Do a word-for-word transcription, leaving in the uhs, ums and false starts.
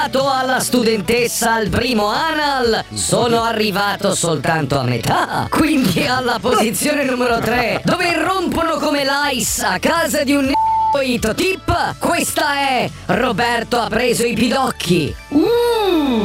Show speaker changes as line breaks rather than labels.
alla studentessa al primo anal, sono arrivato soltanto a metà. Quindi alla posizione numero tre, dove irrompono come l'Ice a casa di un n***o Ito Tip, questa è Roberto ha preso i pidocchi. Uh!